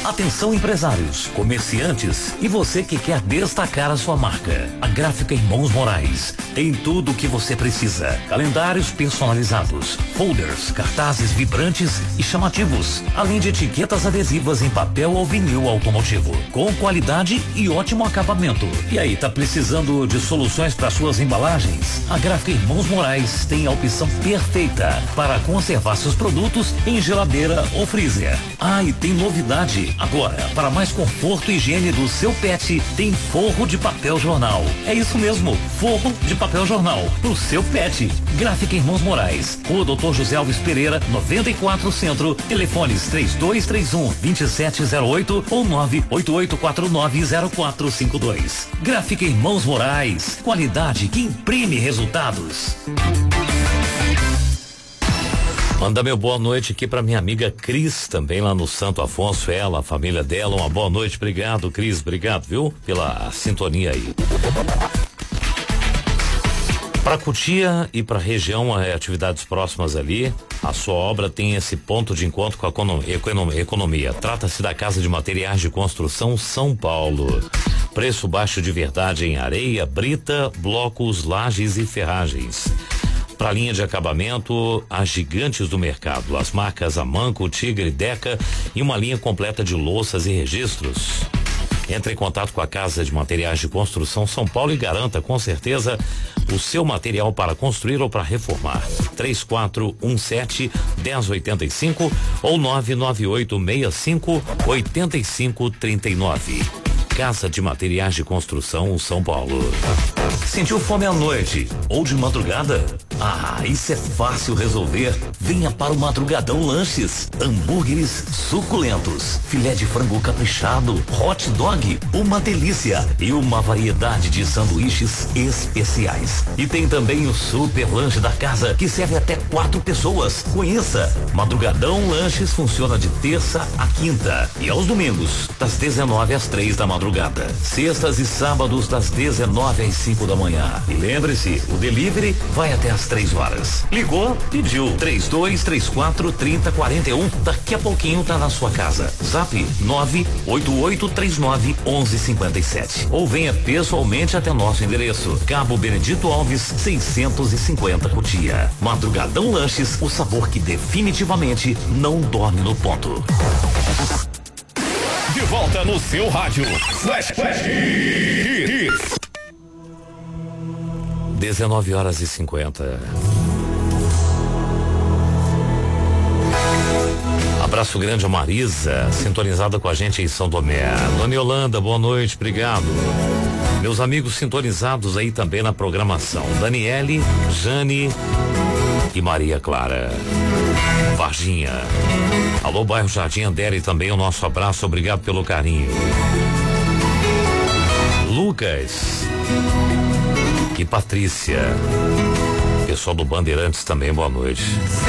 Atenção empresários, comerciantes e você que quer destacar a sua marca. A Gráfica Irmãos Moraes tem tudo o que você precisa. Calendários personalizados, folders, cartazes vibrantes e chamativos, além de etiquetas adesivas em papel ou vinil automotivo, com qualidade e ótimo acabamento. E aí, tá precisando de soluções para suas embalagens? A Gráfica Irmãos Moraes tem a opção perfeita para conservar seus produtos em geladeira ou freezer. Ah, e tem novidade. Agora, para mais conforto e higiene do seu pet, tem forro de papel jornal. É isso mesmo, forro de papel jornal pro seu pet. Gráfica Irmãos Moraes, Rua Dr. José Alves Pereira, 94 Centro, telefones 3231-2708 ou 988490452. Gráfica Irmãos Moraes, qualidade que imprime resultados. Manda meu boa noite aqui pra minha amiga Cris, também lá no Santo Afonso, ela, a família dela, uma boa noite, obrigado Cris, obrigado, viu, pela sintonia aí. Pra Cotia e pra região, atividades próximas ali, a sua obra tem esse ponto de encontro com a economia. Trata-se da Casa de Materiais de Construção São Paulo. Preço baixo de verdade em areia, brita, blocos, lajes e ferragens. Para a linha de acabamento, as gigantes do mercado, as marcas Amanco, Tigre, Deca e uma linha completa de louças e registros. Entre em contato com a Casa de Materiais de Construção São Paulo e garanta com certeza o seu material para construir ou para reformar. 3417-1085 ou 99865-8539. Casa de Materiais de Construção São Paulo. Sentiu fome à noite ou de madrugada? Ah, isso é fácil resolver. Venha para o Madrugadão Lanches. Hambúrgueres suculentos, filé de frango caprichado, hot dog, uma delícia e uma variedade de sanduíches especiais. E tem também o super lanche da casa que serve até 4 pessoas. Conheça. Madrugadão Lanches funciona de terça a quinta e aos domingos das 19 às 3 da madrugada. Sextas e sábados das 19 às 5 da manhã. E lembre-se, o delivery vai até às 3 horas. Ligou, pediu 3234-3041. Daqui a pouquinho tá na sua casa. Zap 98839-1157. Ou venha pessoalmente até nosso endereço. Cabo Benedito Alves, 650 Cotia. Madrugadão Lanches, o sabor que definitivamente não dorme no ponto. De volta no seu rádio. Flash Hits. 19h50. Abraço grande a Marisa, sintonizada com a gente em São Tomé. Dona Yolanda, boa noite, obrigado. Meus amigos sintonizados aí também na programação. Daniele, Jane e Maria Clara. Varginha. Alô, bairro Jardim Andere, também o nosso abraço, obrigado pelo carinho. Lucas e Patrícia. Pessoal do Bandeirantes também, boa noite.